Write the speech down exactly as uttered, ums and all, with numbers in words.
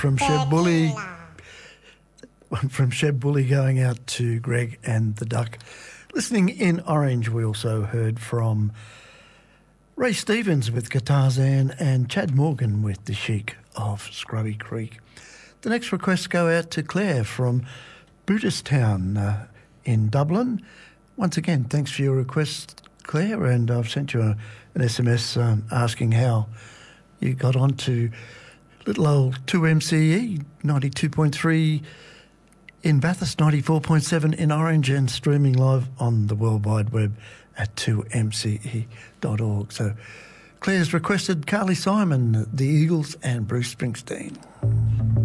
from Sheb Bully. One from Sheb Bully going out to Greg and the Duck. Listening in Orange, we also heard from Ray Stevens with Guitarzan and Chad Morgan with The Chic of Scrubby Creek. The next requests go out to Claire from Booterstown uh, in Dublin. Once again, thanks for your request, Claire, and I've sent you a, an S M S um, asking how you got on to little old two M C E, ninety-two point three in Bathurst, ninety-four point seven in Orange, and streaming live on the World Wide Web at two M C E dot org. So Claire's requested Carly Simon, The Eagles and Bruce Springsteen.